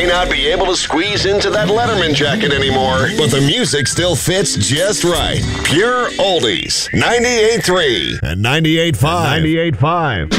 not be able to squeeze into that Letterman jacket anymore, but the music still fits just right. Pure Oldies. 98.3 and 98.5.